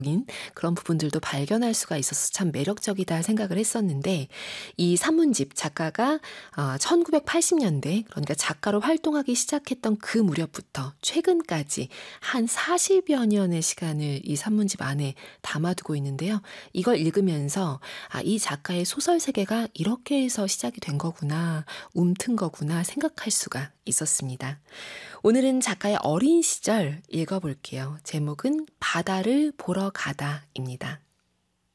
인 그런 부분들도 발견할 수가 있어서 참 매력적이다 생각을 했었는데 이 산문집 작가가 1980년대 그러니까 작가로 활동하기 시작했던 그 무렵부터 최근까지 한 40여 년의 시간을 이 산문집 안에 담아두고 있는데요. 이걸 읽으면서 '아 이 작가의 소설 세계가 이렇게 해서 시작이 된 거구나. 움튼 거구나.' 생각할 수가 있었습니다. 오늘은 작가의 어린 시절 읽어 볼게요. 제목은 바다를 보러 가다입니다.